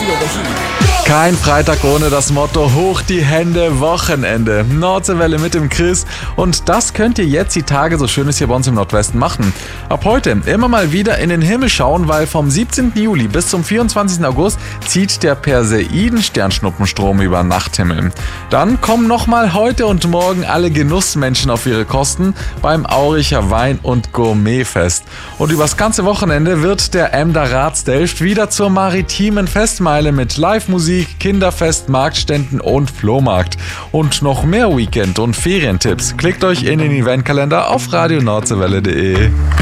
Kein Freitag ohne das Motto Hoch die Hände, Wochenende. Nordseewelle mit dem Chris. Und das könnt ihr jetzt die Tage, so schön es hier bei uns im Nordwesten, machen. Ab heute immer mal wieder in den Himmel schauen, weil vom 17. Juli bis zum 24. August zieht der Perseiden-Sternschnuppenstrom über den Nachthimmel. Dann kommen nochmal heute und morgen alle Genussmenschen auf ihre Kosten beim Auricher Wein- und Gourmetfest. Und übers ganze Wochenende wird der Emder Ratsdelft wieder zur maritimen Festmeile mit Live-Musik, Kinderfest, Marktständen und Flohmarkt. Und noch mehr Weekend- und Ferientipps. Klickt euch in den Eventkalender auf radionordsewelle.de.